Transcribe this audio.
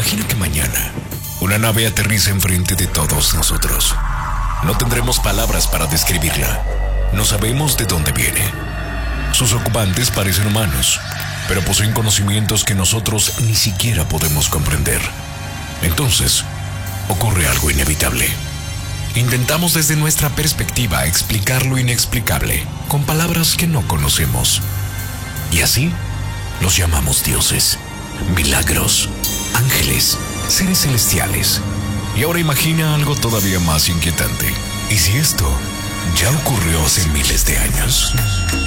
Imagina que mañana una nave aterriza enfrente de todos nosotros. No tendremos palabras para describirla. No sabemos de dónde viene. Sus ocupantes parecen humanos, pero poseen conocimientos que nosotros ni siquiera podemos comprender. Entonces, ocurre algo inevitable. Intentamos desde nuestra perspectiva explicar lo inexplicable con palabras que no conocemos. Y así los llamamos dioses, milagros, ángeles, seres celestiales. Y ahora imagina algo todavía más inquietante. ¿Y si esto ya ocurrió hace miles de años?